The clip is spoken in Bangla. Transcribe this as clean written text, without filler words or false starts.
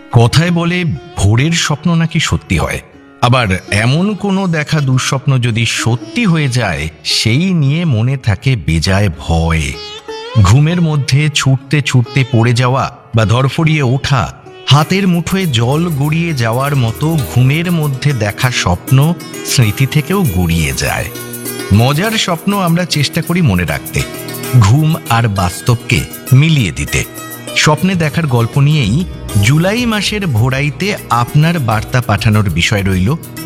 কথায় বলে ভোরের স্বপ্ন নাকি সত্যি হয়, আবার এমন কোনো দেখা দুঃস্বপ্ন যদি সত্যি হয়ে যায় সেই নিয়ে মনে থাকে বেজায় ভয়। ঘুমের মধ্যে ছুটতে ছুটতে পড়ে যাওয়া বা ধরফড়িয়ে ওঠা, হাতের মুঠোয় জল গড়িয়ে যাওয়ার মতো ঘুমের মধ্যে দেখা স্বপ্ন স্মৃতি থেকেও গড়িয়ে যায়। মজার স্বপ্ন আমরা চেষ্টা করি মনে রাখতে, ঘুম আর বাস্তবকে মিলিয়ে দিতে। স্বপ্নে দেখার গল্প নিয়েই জুলাই মাসের ভোরাইতে আপনার বার্তা পাঠানোর বিষয় রইল